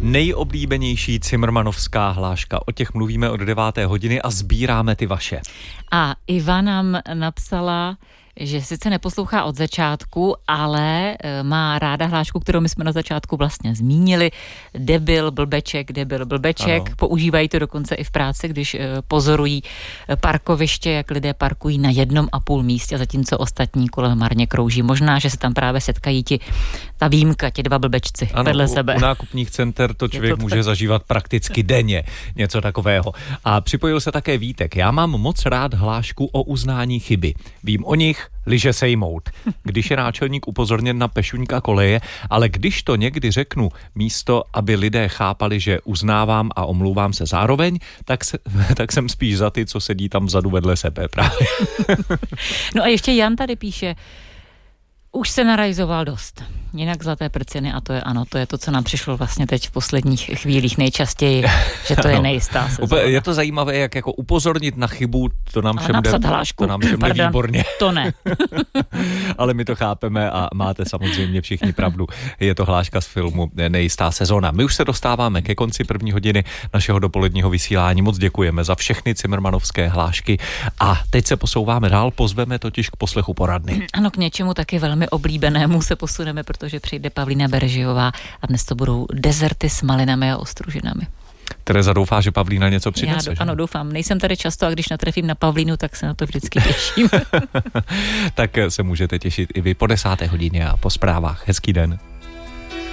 Nejoblíbenější cimrmanovská hláška. O těch mluvíme od 9. hodiny a sbíráme ty vaše. A Iva nám napsala, že sice neposlouchá od začátku, ale má ráda hlášku, kterou my jsme na začátku vlastně zmínili. Debil, blbeček. Ano. Používají to dokonce i v práci, když pozorují parkoviště, jak lidé parkují na 1,5 místě, zatímco ostatní kolem marně krouží. Možná, že se tam právě setkají ta výjimka, ti dva blbečci vedle sebe. U nákupních center to člověk může zažívat prakticky denně, něco takového. A připojil se také Vítek. Já mám moc rád hlášku o uznání chyby. Vím o nich, liže sejmout. Když je náčelník upozorněn na pešuňka koleje, ale když to někdy řeknu místo, aby lidé chápali, že uznávám a omlouvám se zároveň, tak jsem spíš za ty, co sedí tam vzadu vedle sebe právě. No a ještě Jan tady píše, už se narajzoval dost. Jinak zlaté prciny a to je to, co nám přišlo vlastně teď v posledních chvílích nejčastěji, že to je nejistá sezóna. Je to zajímavé, jak jako upozornit na chybu, to nám všem jde výborně. To ne. Ale my to chápeme a máte samozřejmě všichni pravdu. Je to hláška z filmu Nejistá sezóna. My už se dostáváme ke konci první hodiny našeho dopoledního vysílání. Moc děkujeme za všechny cimrmanovské hlášky a teď se posouváme dál, pozveme totiž k poslechu poradny. Ano, k něčemu taky velmi oblíbenému se posuneme, protože přijde Pavlína Beržiová a dnes to budou dezerty s malinami a ostružinami. Tereza doufá, že Pavlína něco přinese. Ano, doufám. Nejsem tady často a když natrefím na Pavlínu, tak se na to vždycky těším. Tak se můžete těšit i vy po 10. hodině a po zprávách. Hezký den.